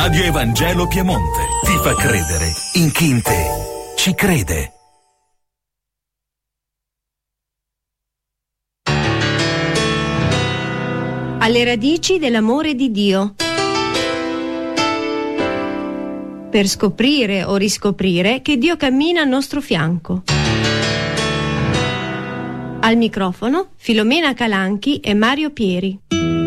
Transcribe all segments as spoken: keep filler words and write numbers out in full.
Radio Evangelo Piemonte ti fa credere in chi in te ci crede. Alle radici dell'amore di Dio. Per scoprire o riscoprire che Dio cammina al nostro fianco. Al microfono Filomena Calanchi e Mario Pieri.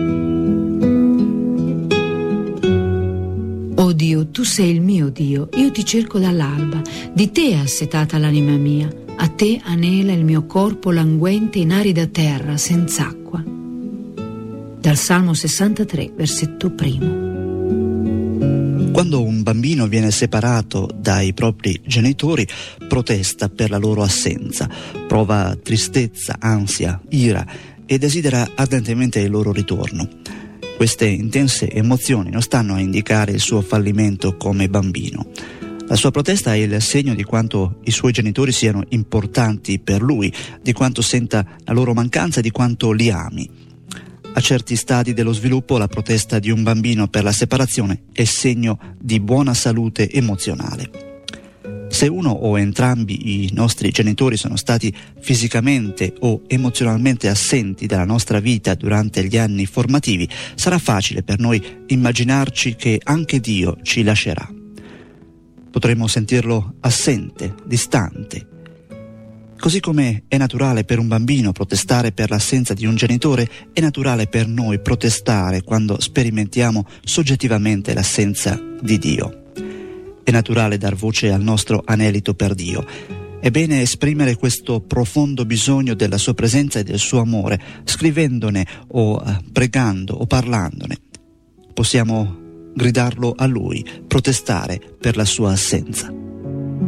Oh Dio, tu sei il mio Dio, io ti cerco dall'alba, di te è assetata l'anima mia, a te anela il mio corpo languente in arida terra, senza acqua. Dal Salmo sessantatré, versetto primo. Quando un bambino viene separato dai propri genitori, protesta per la loro assenza, prova tristezza, ansia, ira e desidera ardentemente il loro ritorno. Queste intense emozioni non stanno a indicare il suo fallimento come bambino. La sua protesta è il segno di quanto i suoi genitori siano importanti per lui, di quanto senta la loro mancanza e di quanto li ami. A certi stadi dello sviluppo la protesta di un bambino per la separazione è segno di buona salute emozionale. Se uno o entrambi i nostri genitori sono stati fisicamente o emozionalmente assenti dalla nostra vita durante gli anni formativi, sarà facile per noi immaginarci che anche Dio ci lascerà. Potremmo sentirlo assente, distante. Così come è naturale per un bambino protestare per l'assenza di un genitore, è naturale per noi protestare quando sperimentiamo soggettivamente l'assenza di Dio. È naturale dar voce al nostro anelito per Dio. È bene esprimere questo profondo bisogno della sua presenza e del suo amore, scrivendone o eh, pregando o parlandone. Possiamo gridarlo a Lui, protestare per la sua assenza.